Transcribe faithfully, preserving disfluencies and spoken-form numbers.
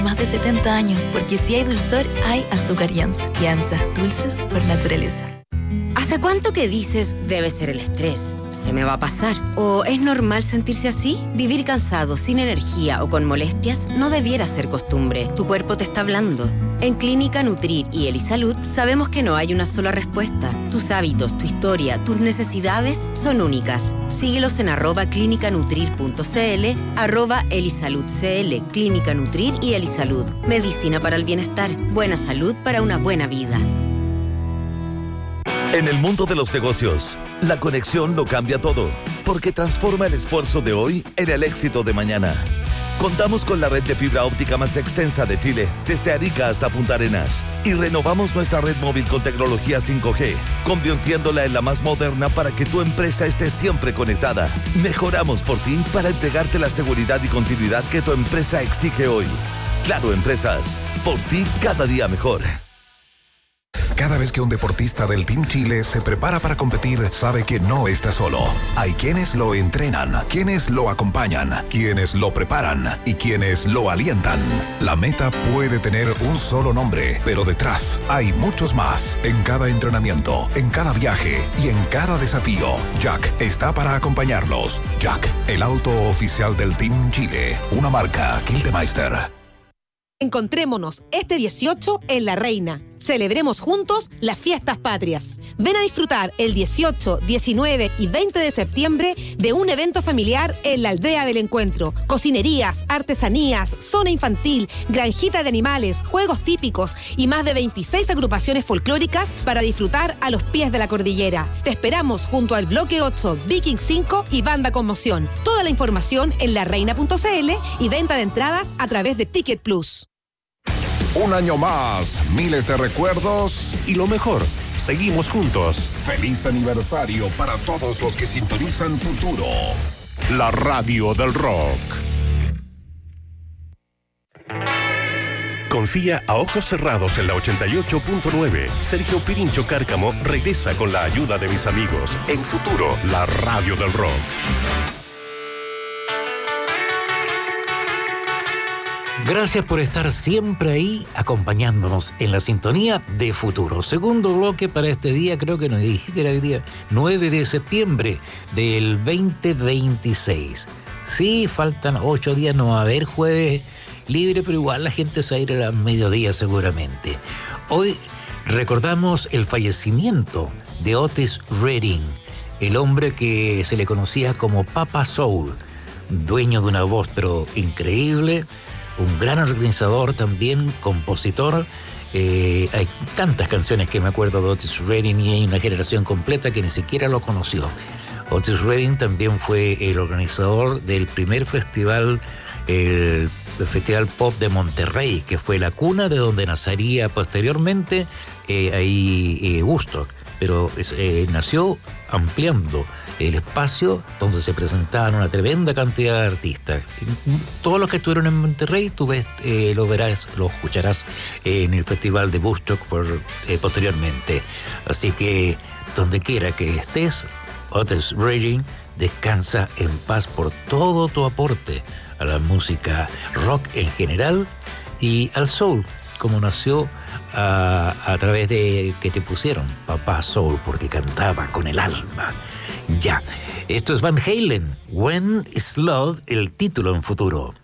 Más de setenta años, porque si hay dulzor, hay azúcar Yanza. Yanza, dulces por naturaleza. ¿Hace cuánto que dices debe ser el estrés? ¿Se me va a pasar? ¿O es normal sentirse así? Vivir cansado, sin energía o con molestias no debiera ser costumbre. Tu cuerpo te está hablando. En Clínica Nutrir y Elisalud sabemos que no hay una sola respuesta. Tus hábitos, tu historia, tus necesidades son únicas. Síguelos en arroba clínicanutrir.cl, arroba elisaludcl, Clínica Nutrir y Elisalud. Medicina para el bienestar. Buena salud para una buena vida. En el mundo de los negocios, la conexión lo cambia todo, porque transforma el esfuerzo de hoy en el éxito de mañana. Contamos con la red de fibra óptica más extensa de Chile, desde Arica hasta Punta Arenas, y renovamos nuestra red móvil con tecnología cinco G, convirtiéndola en la más moderna para que tu empresa esté siempre conectada. Mejoramos por ti para entregarte la seguridad y continuidad que tu empresa exige hoy. Claro Empresas, por ti cada día mejor. Cada vez que un deportista del Team Chile se prepara para competir, sabe que no está solo. Hay quienes lo entrenan, quienes lo acompañan, quienes lo preparan y quienes lo alientan. La meta puede tener un solo nombre, pero detrás hay muchos más. En cada entrenamiento, en cada viaje y en cada desafío, Jack está para acompañarlos. Jack, el auto oficial del Team Chile, una marca Gildemeister. Encontrémonos este dieciocho en La Reina. Celebremos juntos las fiestas patrias. Ven a disfrutar el dieciocho, diecinueve y veinte de septiembre de un evento familiar en la Aldea del Encuentro. Cocinerías, artesanías, zona infantil, granjita de animales, juegos típicos y más de veintiséis agrupaciones folclóricas para disfrutar a los pies de la cordillera. Te esperamos junto al Bloque ocho, Viking cinco y Banda Conmoción. Toda la información en larreina punto cl y venta de entradas a través de Ticket Plus. Un año más, miles de recuerdos y lo mejor, seguimos juntos. Feliz aniversario para todos los que sintonizan Futuro, la radio del rock. Confía a ojos cerrados en la ochenta y ocho punto nueve. Sergio Pirincho Cárcamo regresa con la ayuda de mis amigos en Futuro, la radio del rock. Gracias por estar siempre ahí acompañándonos en la sintonía de Futuro. Segundo bloque para este día, creo que nos dije que era el día nueve de septiembre del veinte veintiséis. Sí, faltan ocho días, no va a haber jueves libre, pero igual la gente se va a ir a la mediodía seguramente. Hoy recordamos el fallecimiento de Otis Redding, el hombre que se le conocía como Papa Soul, dueño de una voz pero increíble, un gran organizador también, compositor. Eh, hay tantas canciones que me acuerdo de Otis Redding y hay una generación completa que ni siquiera lo conoció. Otis Redding también fue el organizador del primer festival, el, el Festival Pop de Monterrey, que fue la cuna de donde nacería posteriormente eh, ahí eh, Woodstock, pero eh, nació ampliando el espacio donde se presentaban una tremenda cantidad de artistas. Todos los que estuvieron en Monterrey, tú ves, eh, lo verás, lo escucharás eh, en el Festival de Woodstock por, eh, posteriormente. Así que, donde quiera que estés, Otis Redding, descansa en paz por todo tu aporte a la música rock en general y al soul, como nació a, a través de que te pusieron Papá Soul, porque cantaba con el alma. Ya, esto es Van Halen, When is Love, el título en Futuro.